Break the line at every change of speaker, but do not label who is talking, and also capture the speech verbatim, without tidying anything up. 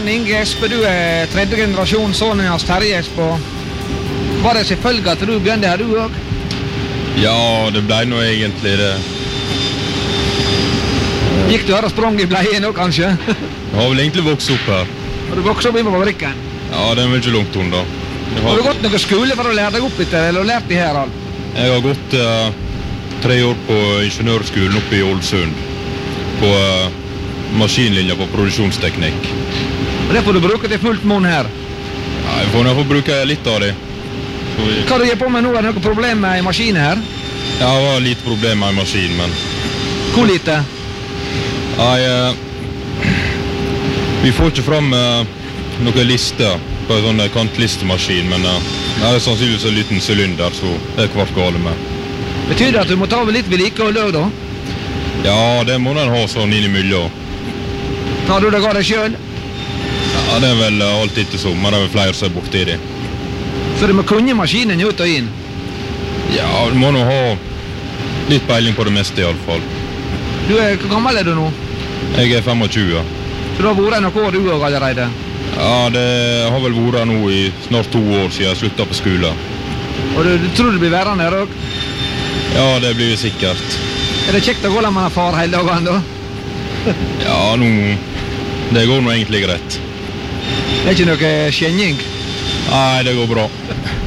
Jan Inge Espe, du er tredje generasjon sønnen hans Terje Espe. Var det selvfølgelig at du begynte her, du også?
Ja, det ble nå egentlig det.
Gikk du her og sprang i bleie nå, kanskje?
Jeg har vel egentlig vokst opp her.
Har du vokst opp i fabrikken?
Ja, det er vel ikke langt unna.
Har... har du gått noen skole for å lære deg opp litt, eller lært de her alt?
Jeg har gått uh, tre år på ingeniørskolen oppe i Ålesund. På uh, maskinlinja på produksjonsteknikk.
Og det får du bruke til fullt mån her?
Ja, jeg får, jeg får bruke litt av det.
Vi... Hva du gjør på med nå? Er det noen problem med maskinen her?
Ja, det var litt problem med maskinen, men...
Hvor lite?
Ja, jeg... Vi får ikke fram uh, noen lister på en sånn kantlistemaskin, men uh, det er sannsynligvis en liten cylinder, så det er kvart gale med.
Betyr det at du må ta over litt vedlikehold da?
Ja, det må den ha sånn innimellom.
Tar du deg av deg selv?
Ja, det er vel uh, alltid ikke så, men det er vel flere som er borte i det.
Så du må kunne maskinen ut og inn?
Ja, du må nå ha litt peiling på det meste i alle fall.
Du er, hvor gammel er du nå?
Jeg er tjuefem.
Så du har vært noen år du også allerede?
Ja, det har vel vært nå i snart to år siden jeg sluttet på skolen.
Og du, du tror du blir værende her også?
Ja, det blir vi sikkert.
Er det kjekt å gå la man far hele dagen da?
Ja, nå... Det går nå egentlig greit.
Det er ikke noe skjenning?
Nei, det går bra.